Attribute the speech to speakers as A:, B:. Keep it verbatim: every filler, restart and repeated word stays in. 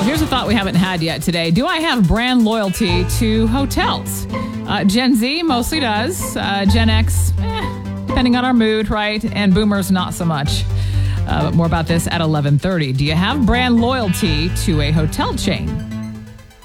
A: Well, here's a thought we haven't had yet today. Do I have brand loyalty to hotels? Uh, Gen Z mostly does. Uh, Gen X, eh, depending on our mood, right? And boomers, not so much. Uh, but more about this at eleven thirty. Do you have brand loyalty to a hotel chain?